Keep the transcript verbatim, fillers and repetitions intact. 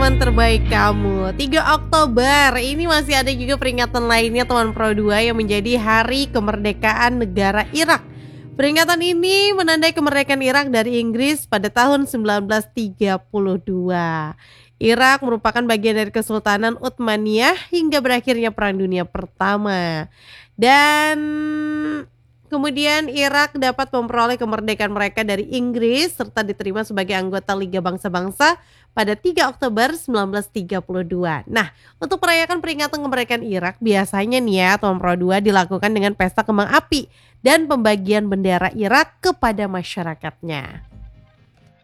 teman terbaik kamu. tiga Oktober, ini masih ada juga peringatan lainnya teman Pro dua yang menjadi Hari Kemerdekaan Negara Irak. Peringatan ini menandai kemerdekaan Irak dari Inggris pada tahun sembilan belas tiga puluh dua. Irak merupakan bagian dari Kesultanan Utsmaniyah hingga berakhirnya Perang Dunia Pertama. Dan kemudian Irak dapat memperoleh kemerdekaan mereka dari Inggris serta diterima sebagai anggota Liga Bangsa-Bangsa pada tiga Oktober sembilan belas tiga puluh dua. Nah, untuk merayakan peringatan kemerdekaan Irak biasanya nih ya teman Pro dua dilakukan dengan pesta kembang api dan pembagian bendera Irak kepada masyarakatnya.